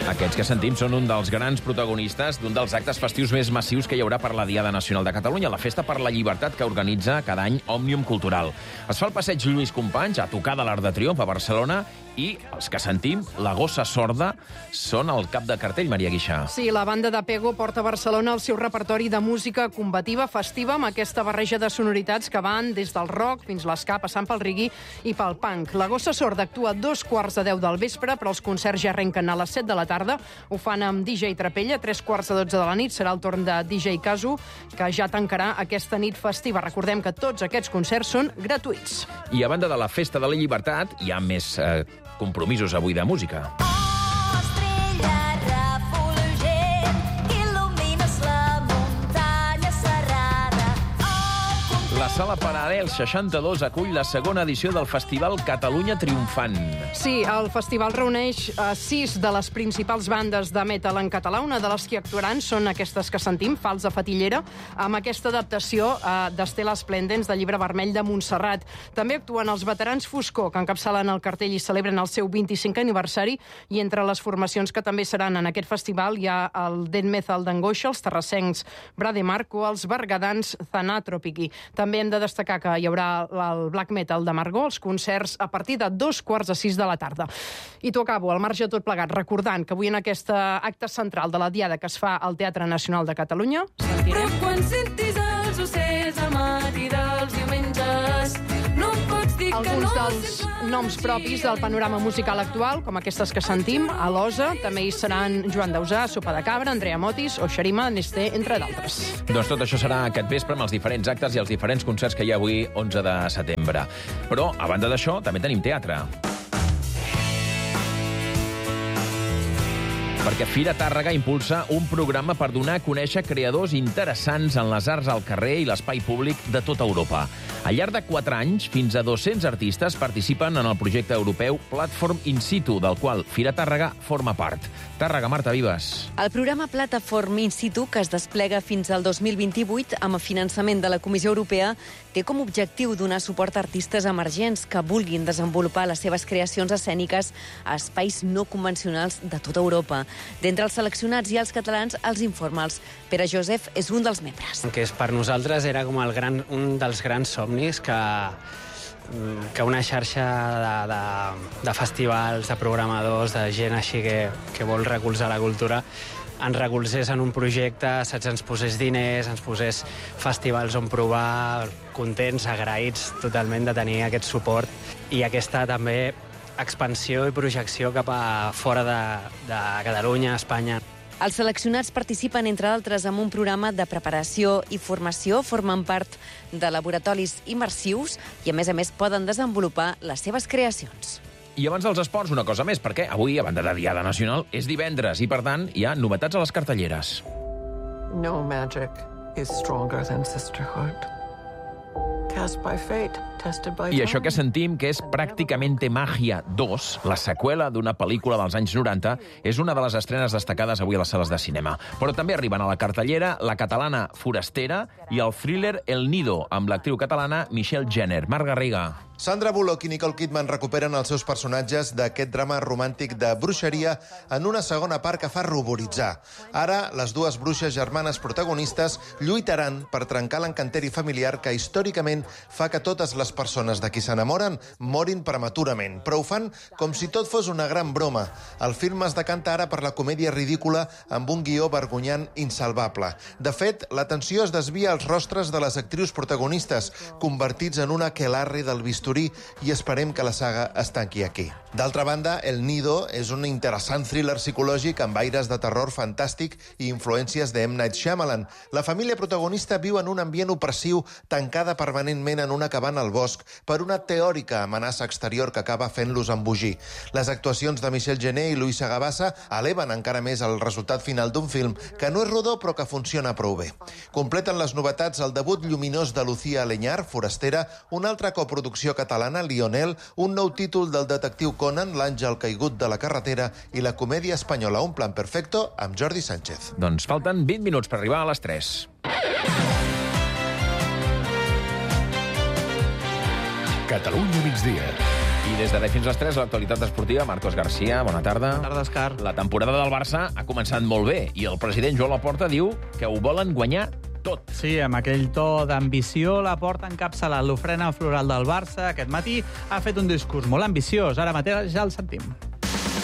Aquests que sentim són un dels grans protagonistes d'un dels actes festius més massius que hi haurà per la Diada Nacional de Catalunya, la Festa per la Llibertat que organitza cada any Òmnium Cultural. Es fa el passeig Lluís Companys, a tocar de l'Arc de Triomf a Barcelona, i els que sentim, la Gossa Sorda, són el cap de cartell, Maria Guixà. Sí, la banda de Pego porta a Barcelona el seu repertori de música combativa, festiva, amb aquesta barreja de sonoritats que van des del rock fins l'esca, passant pel reggae i pel punk. La Gossa Sorda actua a 2:15 del vespre, però els concerts ja arrenquen a les 7 de la tarda. Ho fan amb DJ Trapella, 3:15 de la nit. Serà el torn de DJ Casu, que ja tancarà aquesta nit festiva. Recordem que tots aquests concerts són gratuïts. I a banda de la Festa de la Llibertat, hi ha més compromisos avui de música. La Sala Paral·lel 62 acull la segona edició del Festival Catalunya Triomfant. Sí, el festival reuneix 6 de les principals bandes de metal en català. Una de les que actuaran són aquestes que sentim, Fals de Fatillera, amb aquesta adaptació d'Estela Esplendens, de Llibre Vermell de Montserrat. També actuen els veterans Foscor, que encapçalen el cartell i celebren el seu 25è aniversari, i entre les formacions que també seran en aquest festival hi ha el Death Metal d'Angoixa, els terrassencs Brademarco, els bergadans Thanatropiki. També hem de destacar que hi haurà el Black Metal de Margó, els concerts a partir de 5:45 de la tarda. I t'ho acabo, al marge de tot plegat, recordant que avui en aquest acte central de la Diada que es fa al Teatre Nacional de Catalunya sentirem... Però quan sentis els ocells al matí dels diumenges, no pots dir que alguns no... dels noms propis del panorama musical actual, com aquestes que sentim, a l'Osa, també hi seran Joan Dausà, Sopa de Cabra, Andrea Motis o Xerima Nesté, entre d'altres. Doncs tot això serà aquest vespre amb els diferents actes i els diferents concerts que hi ha avui, 11 de setembre. Però, a banda d'això, també tenim teatre. Perquè Fira Tàrrega impulsa un programa per donar a conèixer creadors interessants en les arts al carrer i l'espai públic de tota Europa. Al llarg de 4 anys, fins a 200 artistes participen en el projecte europeu Platform In Situ, del qual Fira Tàrrega forma part. Tàrrega, Marta Vives. El programa Platform In Situ, que es desplega fins al 2028 amb finançament de la Comissió Europea, té com a objectiu donar suport a artistes emergents que vulguin desenvolupar les seves creacions escèniques a espais no convencionals de tota Europa. D'entre els seleccionats i els catalans, els informals. Pere Josep és un dels membres. Que per nosaltres era com un dels grans somnis que una xarxa de festivals, de programadors, de gent així que vol recolzar la cultura, ens recolzés en un projecte, ens posés diners, ens posés festivals on provar, contents, agraïts totalment de tenir aquest suport i aquesta també expansió i projecció cap a fora de Catalunya, Espanya. Els seleccionats participen, entre d'altres, en un programa de preparació i formació, formen part de laboratoris immersius i, a més, poden desenvolupar les seves creacions. I abans dels esports, una cosa més, perquè avui, a banda de Diada Nacional, és divendres i, per tant, hi ha novetats a les cartelleres. No magic is stronger than sisterhood. Cast by fate, tested by time. I això que sentim, que és Pràcticamente Magia 2, la seqüela d'una pel·lícula dels anys 90, és una de les estrenes destacades avui a les sales de cinema. Però també arriben a la cartellera la catalana Forastera i el thriller El Nido, amb l'actriu catalana Michelle Jenner. Marc Garriga. Sandra Bullock i Nicole Kidman recuperen els seus personatges d'aquest drama romàntic de bruixeria en una segona part que fa ruboritzar. Ara, les dues bruixes germanes protagonistes lluitaran per trencar l'encanteri familiar que històricament fa que totes les persones de qui s'enamoren morin prematurament, però ho fan com si tot fos una gran broma. El film es decanta ara per la comèdia ridícula amb un guió vergonyant insalvable. De fet, l'atenció es desvia als rostres de les actrius protagonistes, convertits en una aquelarre del bisturí, i esperem que la saga es tanqui aquí. D'altra banda, El Nido és un interessant thriller psicològic amb aires de terror fantàstic i influències de M. Night Shyamalan. La família protagonista viu en un ambient opressiu, tancada permanentment en una cabana al bosc per una teòrica amenaça exterior que acaba fent-los embogir. Les actuacions de Michelle Jenner i Luisa Gabassa eleven encara més el resultat final d'un film que no és rodó però que funciona prou bé. Completen les novetats el debut lluminós de Lucía Aleñar, Forastera, una altra coproducció catalana, Lionel, un nou títol del detectiu Conan, L'àngel caigut de la carretera, i la comèdia espanyola Un plan perfecto amb Jordi Sánchez. Doncs falten 20 minuts per arribar a les 3. Catalunya migdia. I des d'ara fins a les 3, l'actualitat esportiva. Marcos García, bona tarda. Bona tarda, Òscar. La temporada del Barça ha començat molt bé i el president Joan Laporta diu que ho volen guanyar tot. Sí, amb aquell to d'ambició, Laporta ha encapçalat l'ofrena floral del Barça. Aquest matí ha fet un discurs molt ambiciós. Ara mateix ja el sentim.